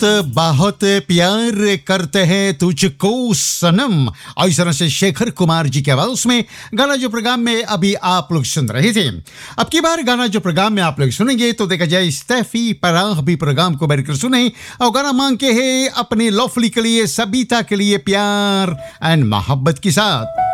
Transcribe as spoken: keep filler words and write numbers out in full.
बहुत प्यार करते हैं तुझको सनम। और इस तरह से शेखर कुमार जी की आवाज में गाना जो प्रोग्राम में अभी आप लोग सुन रहे थे। अब की बार गाना जो प्रोग्राम में आप लोग सुनेंगे तो देखा जाए स्टेफी पराह भी प्रोग्राम को बैठकर सुने और गाना मांग के है अपने लवली के लिए, सबिता के लिए प्यार एंड मोहब्बत के साथ।